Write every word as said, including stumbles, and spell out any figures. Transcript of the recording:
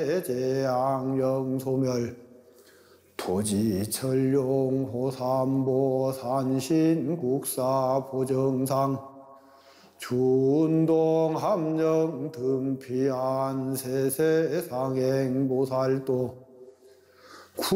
제양영 소멸 토지철룡 호삼보 산신 국사 보정상 준동 함령 등피안 세세상행 보살도